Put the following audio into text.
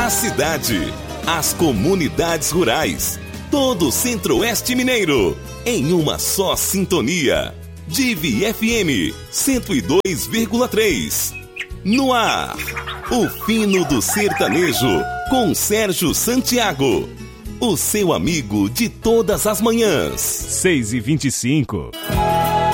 a cidade, as comunidades rurais, todo o Centro-Oeste Mineiro, em uma só sintonia. Divi FM 102,3. No ar, o fino do sertanejo, com Sérgio Santiago. O seu amigo de todas as manhãs. 6h25.